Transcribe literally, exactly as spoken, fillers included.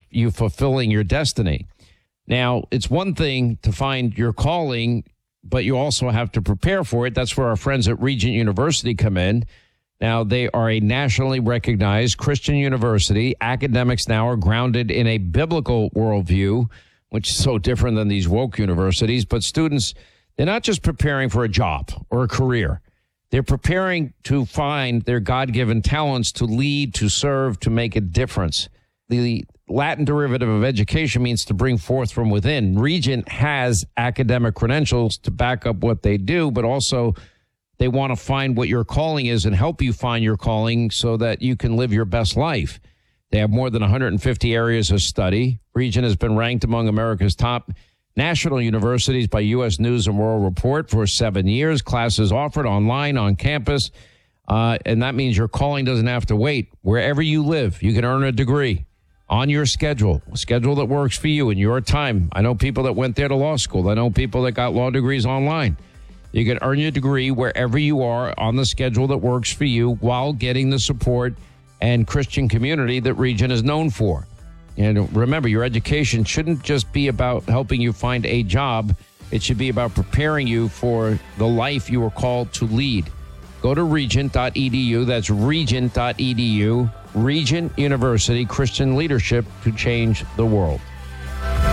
you fulfilling your destiny. Now, it's one thing to find your calling, but you also have to prepare for it. That's where our friends at Regent University come in. Now, they are a nationally recognized Christian university. Academics now are grounded in a biblical worldview, which is so different than these woke universities. But students, they're not just preparing for a job or a career. They're preparing to find their God-given talents to lead, to serve, to make a difference. The Latin derivative of education means to bring forth from within. Regent has academic credentials to back up what they do, but also they want to find what your calling is and help you find your calling so that you can live your best life. They have more than one hundred fifty areas of study. Regent has been ranked among America's top national universities by U S News and World Report for seven years. Classes offered online, on campus, uh, and that means your calling doesn't have to wait. Wherever you live, you can earn a degree on your schedule, a schedule that works for you in your time. I know people that went there to law school. I know people that got law degrees online. You can earn your degree wherever you are on the schedule that works for you while getting the support and Christian community that Regent is known for. And remember, your education shouldn't just be about helping you find a job. It should be about preparing you for the life you were called to lead. Go to regent dot e d u. That's regent dot e d u. Regent University, Christian leadership to change the world.